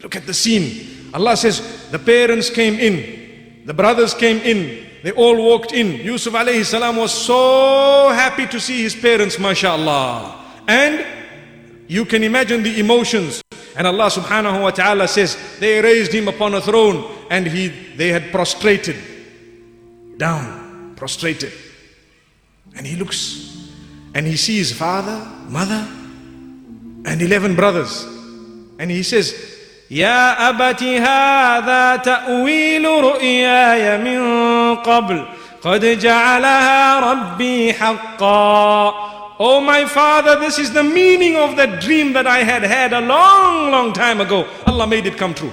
Look at the scene. Allah says, the parents came in, the brothers came in, they all walked in. Yusuf alayhi salam was so happy to see his parents, mashallah. And you can imagine the emotions. And Allah subhanahu wa ta'ala says, they raised him upon a throne and they had prostrated down, prostrated. And he looks and he sees father, mother, and 11 brothers. And he says, Ya abati hadha ta'wilu ru'yaya min qabl qad ja'alaha rabbi haqqa. Oh my father, this is the meaning of that dream that I had a long time ago. Allah made it come true.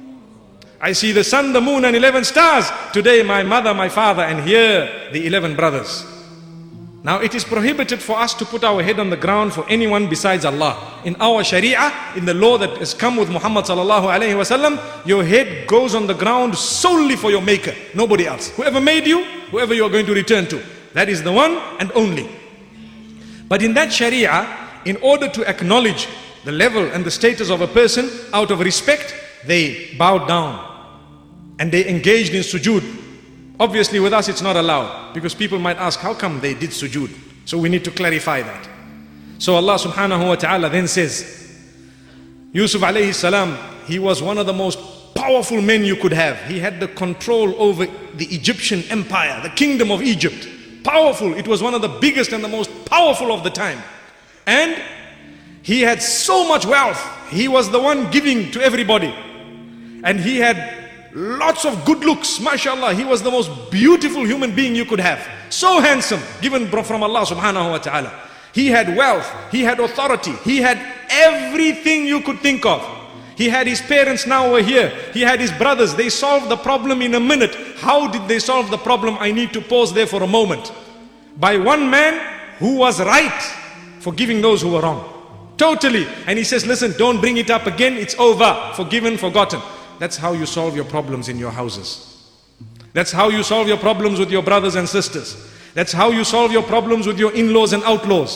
I see the sun, the moon and 11 stars. Today my mother, my father, and here the 11 brothers. Now it is prohibited for us to put our head on the ground for anyone besides Allah. In our Sharia, in the law that has come with Muhammad sallallahu alayhi wasallam, your head goes on the ground solely for your maker, nobody else. Whoever made you, whoever you are going to return to, that is the one and only. But in that Sharia, in order to acknowledge the level and the status of a person, out of respect, they bowed down and they engaged in sujood. Obviously with us it's not allowed, because people might ask, how come they did sujood? So we need to clarify that. So Allah subhanahu wa ta'ala then says, Yusuf alayhi salam, he was one of the most powerful men you could have. He had the control over the Egyptian empire, the kingdom of Egypt. Powerful. It was one of the biggest and the most powerful of the time. And he had so much wealth. He was the one giving to everybody. And he had lots of good looks, mashallah. He was the most beautiful human being you could have. So handsome, given from Allah subhanahu wa ta'ala. He had wealth, he had authority, he had everything you could think of. He had his parents now were here. He had his brothers. They solved the problem in a minute. How did they solve the problem? I need to pause there for a moment. By one man who was right, forgiving those who were wrong. Totally. And he says, listen, don't bring it up again. It's over. Forgiven, forgotten. That's how you solve your problems in your houses. That's how you solve your problems with your brothers and sisters. That's how you solve your problems with your in-laws and outlaws.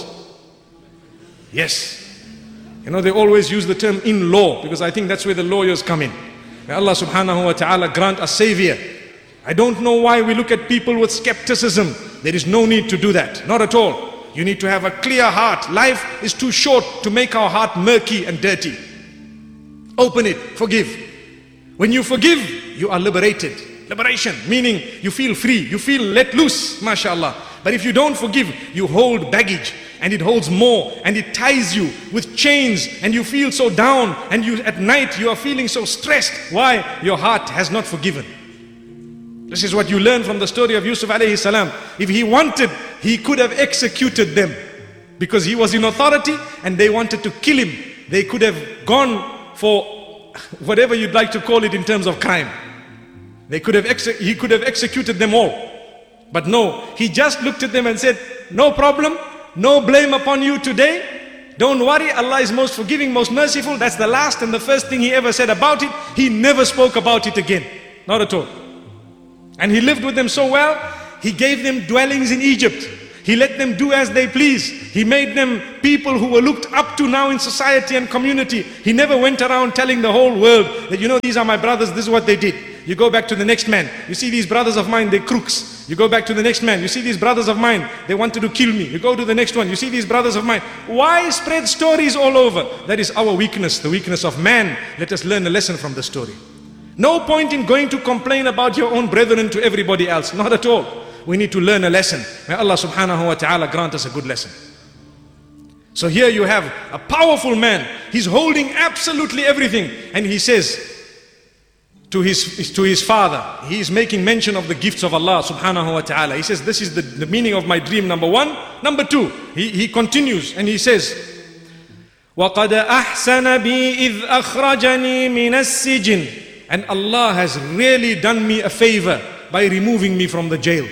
Yes. You know, they always use the term in-law, because I think that's where the lawyers come in. May Allah subhanahu wa ta'ala grant a savior. I don't know why we look at people with skepticism. There is no need to do that. Not at all. You need to have a clear heart. Life is too short to make our heart murky and dirty. Open it. Forgive. When you forgive, you are liberated. Liberation, meaning you feel free. You feel let loose, mashallah. But if you don't forgive, you hold baggage. And it holds more, and it ties you with chains, and you feel so down, and you at night you are feeling so stressed. Why? Your heart has not forgiven. This is what you learn from the story of Yusuf alayhi salam. If he wanted, he could have executed them, because he was in authority and they wanted to kill him. They could have gone for whatever you'd like to call it in terms of crime. He could have executed them all. But no, he just looked at them and said, no problem. No blame upon you today. Don't worry, Allah is most forgiving, most merciful. That's the last and the first thing he ever said about it. He never spoke about it again. Not at all. And he lived with them so well, he gave them dwellings in Egypt. He let them do as they please. He made them people who were looked up to now in society and community. He never went around telling the whole world that, you know, these are my brothers, this is what they did. You go back to the next man. You see these brothers of mine, they're crooks. You go back to the next man. You see these brothers of mine, they wanted to kill me. You go to the next one. You see these brothers of mine. Why spread stories all over? That is our weakness, the weakness of man. Let us learn a lesson from the story. No point in going to complain about your own brethren to everybody else. Not at all. We need to learn a lesson. May Allah subhanahu wa ta'ala grant us a good lesson. So here you have a powerful man. He's holding absolutely everything. And he says to his father, he is making mention of the gifts of Allah subhanahu wa ta'ala. He says, this is the meaning of my dream, number one. Number two, he continues and he says, وَقَدْ أَحْسَنَ بِي إِذْ أَخْرَجَنِي مِنَ السِّجِنِ. And Allah has really done me a favor by removing me from the jail.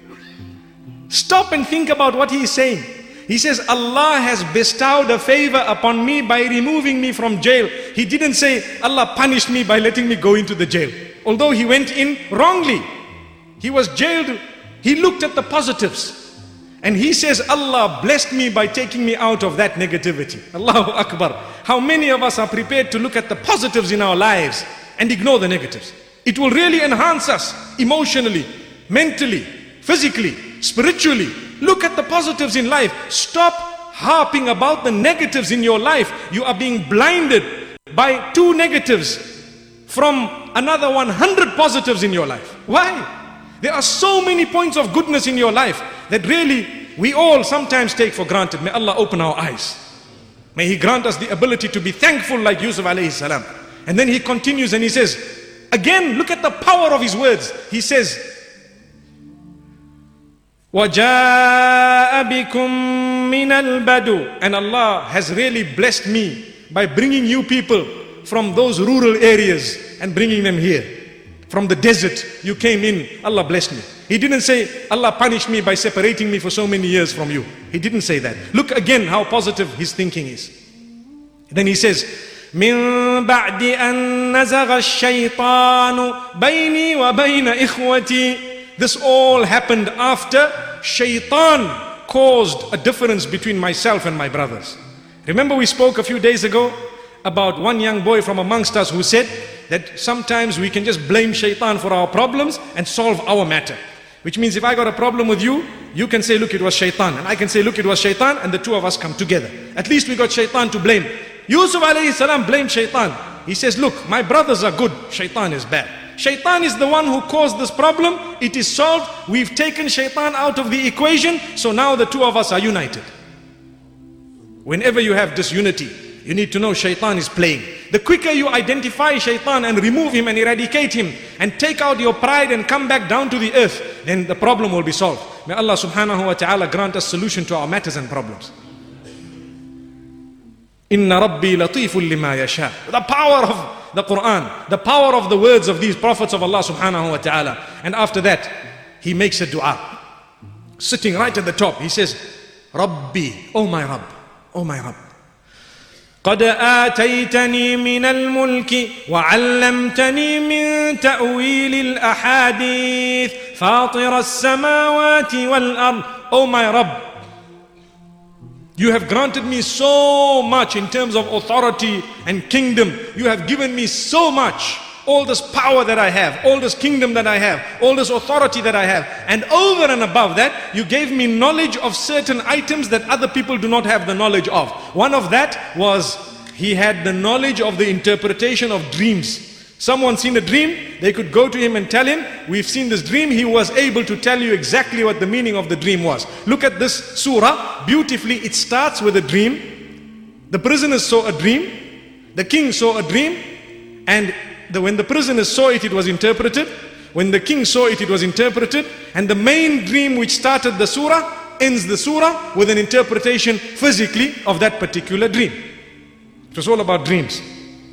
Stop and think about what he is saying. He says, Allah has bestowed a favor upon me by removing me from jail. He didn't say, Allah punished me by letting me go into the jail. Although he went in wrongly. He was jailed. He looked at the positives. And he says, Allah blessed me by taking me out of that negativity. Allahu Akbar. How many of us are prepared to look at the positives in our lives and ignore the negatives? It will really enhance us emotionally, mentally, physically, spiritually. Look at the positives in life. Stop harping about the negatives in your life. You are being blinded by 2 negatives from another 100 positives in your life. Why? There are so many points of goodness in your life that really we all sometimes take for granted. May Allah open our eyes. May He grant us the ability to be thankful like Yusuf alayhi salam. And then he continues and he says, again, look at the power of his words. He says, وَجَاءَ بِكُم مِّنَ الْبَدُوِ. And Allah has really blessed me by bringing you people from those rural areas and bringing them here. From the desert, you came in, Allah blessed me. He didn't say, Allah punished me by separating me for so many years from you. He didn't say that. Look again how positive his thinking is. Then he says, مِن بَعْدِ أَن نَزَغَ الشَّيْطَانُ بَيْنِي وَبَيْنَ إِخْوَتِي. This all happened after Shaitan caused a difference between myself and my brothers. Remember we spoke a few days ago about one young boy from amongst us who said that sometimes we can just blame Shaitan for our problems and solve our matter. Which means if I got a problem with you, you can say, look, it was Shaitan. And I can say, look, it was Shaitan, and the two of us come together. At least we got Shaitan to blame. Yusuf alayhi salam blamed Shaitan. He says, look, my brothers are good, Shaitan is bad. Shaitan is the one who caused this problem. It is solved. We've taken Shaitan out of the equation. So now the two of us are united. Whenever you have disunity, you need to know Shaitan is playing. The quicker you identify Shaitan and remove him and eradicate him and take out your pride and come back down to the earth, then the problem will be solved. May Allah subhanahu wa ta'ala grant us solution to our matters and problems. Inna Rabbi latiful lima yasha. The power of the Quran, the power of the words of these prophets of Allah subhanahu wa ta'ala. And after that, he makes a dua. Sitting right at the top, he says, Rabbi, oh my Rabb, oh my Rabb. قد آتيتني من الملك وعلمتني من تأويل الأحاديث فاطر السماوات والأرض. Oh my Rabb, you have granted me so much in terms of authority and kingdom. You have given me so much. All this power that I have, all this kingdom that I have, all this authority that I have. And over and above that, you gave me knowledge of certain items that other people do not have the knowledge of. One of that was he had the knowledge of the interpretation of dreams. Someone seen a dream, they could go to him and tell him, we've seen this dream. He was able to tell you exactly what the meaning of the dream was. Look at this surah, beautifully it starts with a dream. The prisoners saw a dream, the king saw a dream, and when the prisoners saw it, it was interpreted. When the king saw it, it was interpreted. And the main dream which started the surah ends the surah with an interpretation physically of that particular dream. It was all about dreams.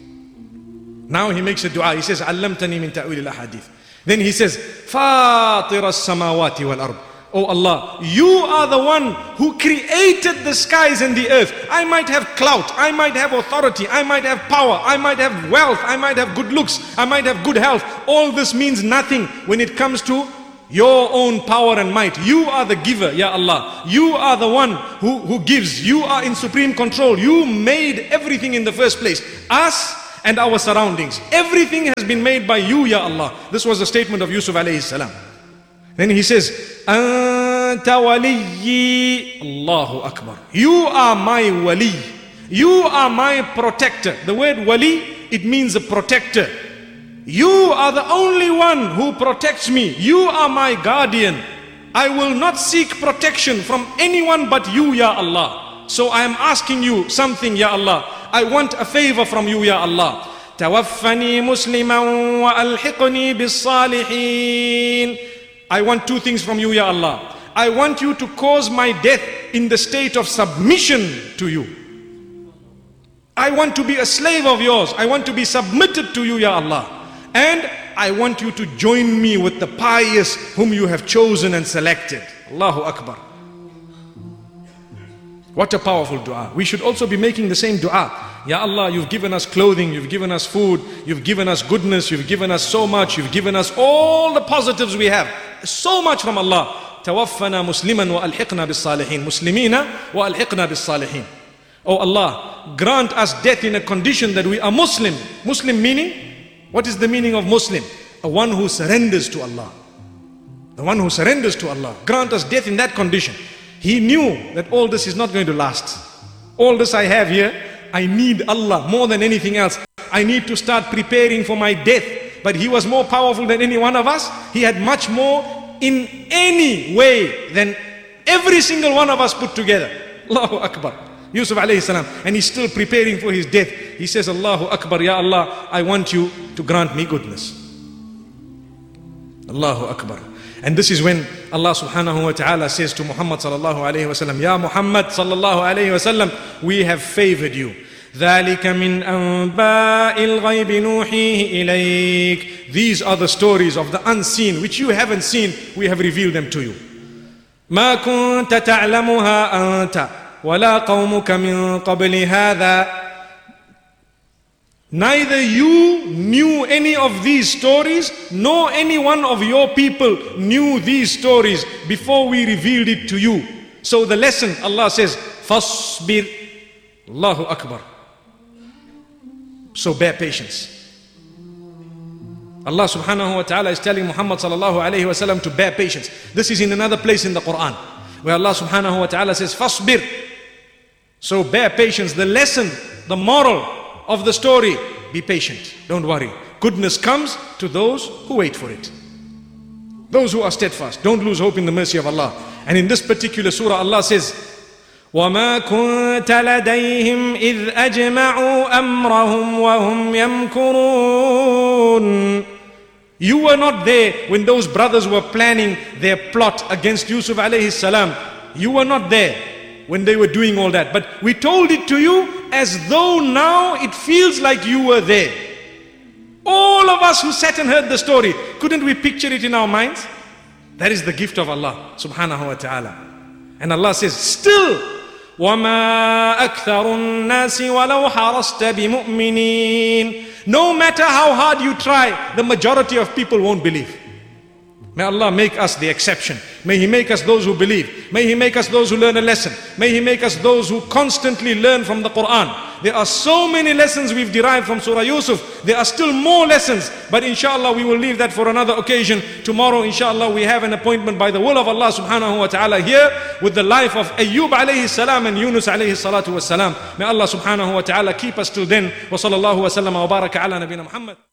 Now he makes a dua. He says, Allamtani min ta'wil al-ahadith. Then he says, Fatir as-samawati wal-ard. Oh Allah, you are the one who created the skies and the earth. I might have clout, I might have authority, I might have power, I might have wealth, I might have good looks, I might have good health. All this means nothing when it comes to your own power and might. You are the giver, Ya Allah. You are the one who gives. You are in supreme control. You made everything in the first place. Us and our surroundings. Everything has been made by you, Ya Allah. This was the statement of Yusuf alayhi salam. Then he says, Anta waliyyi. Allahu Akbar. You are my wali. You are my protector. The word wali, it means a protector. You are the only one who protects me. You are my guardian. I will not seek protection from anyone but you, Ya Allah. So I am asking you something, Ya Allah. I want a favor from you, Ya Allah. Tawaffani musliman wa alhiqni bis salihin. I want two things from you, Ya Allah. I want you to cause my death in the state of submission to you. I want to be a slave of yours. I want to be submitted to you, Ya Allah. And I want you to join me with the pious whom you have chosen and selected. Allahu Akbar. What a powerful dua. We should also be making the same dua. Ya Allah, you've given us clothing, you've given us food, you've given us goodness, you've given us so much, you've given us all the positives we have. So much from Allah. tawaffana musliman wa alhiqna bis salihin. Muslimina wa alhiqna bis salihin. Oh Allah, grant us death in a condition that we are Muslim. Muslim meaning? What is the meaning of Muslim? A one who surrenders to Allah. The one who surrenders to Allah. Grant us death in that condition. He knew that all this is not going to last. All this I have here, I need Allah more than anything else. I need to start preparing for my death. But he was more powerful than any one of us. He had much more in any way than every single one of us put together. Allahu Akbar. Yusuf alayhi salam. And he's still preparing for his death. He says, Allahu Akbar, Ya Allah, I want you to grant me goodness. Allahu Akbar. And this is when Allah subhanahu wa ta'ala says to Muhammad sallallahu alayhi wa sallam, Ya Muhammad sallallahu alayhi wa sallam, we have favored you. ذَلِكَ مِنْ أَنْبَاءِ الْغَيْبِ نُوحِيهِ إِلَيْكَ. These are the stories of the unseen, which you haven't seen, we have revealed them to you. مَا كُنْتَ تَعْلَمُهَا أَنْتَ وَلَا قَوْمُكَ مِنْ قَبْلِ هَذَا. Neither you knew any of these stories, nor any one of your people knew these stories before we revealed it to you. So the lesson, Allah says, فَاصْبِرْ. Allahu Akbar. So bear patience. Allah subhanahu wa ta'ala is telling Muhammad sallallahu alayhi wa sallam to bear patience. This is in another place in the Quran, where Allah subhanahu wa ta'ala says, فَاصْبِرْ. So bear patience. The lesson, the moral of the story, be patient, don't worry. Goodness comes to those who wait for it. Those who are steadfast. Don't lose hope in the mercy of Allah. And in this particular surah, Allah says, وَمَا كُنْتَ لَدَيْهِمْ إِذْ أَجْمَعُوا أَمْرَهُمْ وَهُمْ يَمْكُرُونَ. You were not there when those brothers were planning their plot against Yusuf alayhi salam. You were not there when they were doing all that. But we told it to you as though now it feels like you were there. All of us who sat and heard the story, couldn't we picture it in our minds? That is the gift of Allah subhanahu wa ta'ala. And Allah says, still, وَمَا أَكْثَرُ النَّاسِ وَلَوْ حَرَصْتَ بِمُؤْمِنِينَ. No matter how hard you try, the majority of people won't believe. May Allah make us the exception. May He make us those who believe. May He make us those who learn a lesson. May He make us those who constantly learn from the Quran. There are so many lessons we've derived from Surah Yusuf. There are still more lessons. But inshallah we will leave that for another occasion. Tomorrow inshallah we have an appointment by the will of Allah subhanahu wa ta'ala here with the life of Ayyub alayhi salam and Yunus alayhi salatu was salam. May Allah subhanahu wa ta'ala keep us till then. Wa sallallahu wa sallam wa baraka ala nabina Muhammad.